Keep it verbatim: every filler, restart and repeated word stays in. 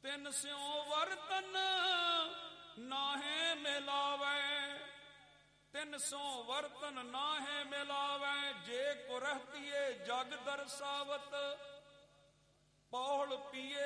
ਤਿਨ ਸਿਉ ਵਰਤਨ ਨਾਹੇ ਮਿਲਾਵੈ, ਤਿਨ ਸਿਉ ਵਰਤਨ ਨਾਹੇ ਮਿਲਾਵੈ। ਜੇ ਕੋ ਰਹਤੀਏ ਜਗ ਦਰਸਾਵਤ, ਪੌਲ ਪੀਏ